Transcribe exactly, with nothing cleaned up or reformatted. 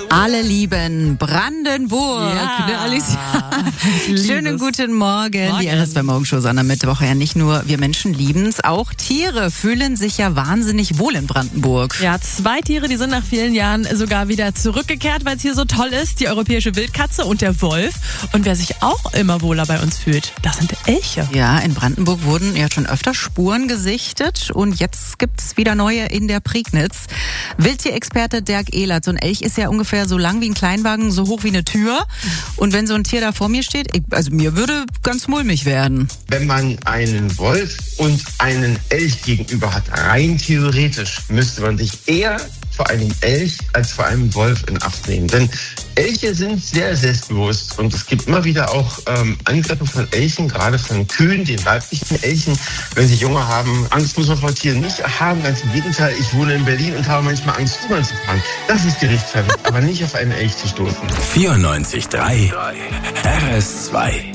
Alle lieben Brandenburg, ja. ne, Alicia? Schönen guten Morgen. Morgen. Die R S zwei Morgenshow am Mittwoch. Ja, nicht nur wir Menschen lieben's, auch Tiere fühlen sich ja wahnsinnig wohl in Brandenburg. Ja, zwei Tiere, die sind nach vielen Jahren sogar wieder zurückgekehrt, weil es hier so toll ist. Die europäische Wildkatze und der Wolf. Und wer sich auch immer wohler bei uns fühlt, das sind Elche. Ja, in Brandenburg wurden ja schon öfter Spuren gesichtet und jetzt gibt's wieder neue in der Prignitz. Wildtierexperte Dirk Ehlert, so ein Elch ist ja ungefähr so lang wie ein Kleinwagen, so hoch wie eine Tür. Und wenn so ein Tier da vor mir steht, ich, also mir würde ganz mulmig werden. Wenn man einen Wolf und einen Elch gegenüber hat, rein theoretisch, müsste man sich eher vor einem Elch als vor einem Wolf in Acht nehmen. Denn Elche sind sehr selbstbewusst und es gibt immer wieder auch ähm, Angriffe von Elchen, gerade von Kühen, den weiblichen Elchen, wenn sie Junge haben. Angst muss man vor Tieren nicht haben, ganz im Gegenteil. Ich wohne in Berlin und habe manchmal Angst, U-Bahn zu fahren. Das ist gerechtfertigt, aber nicht auf einen Elch zu stoßen. vierundneunzig Komma drei R S zwei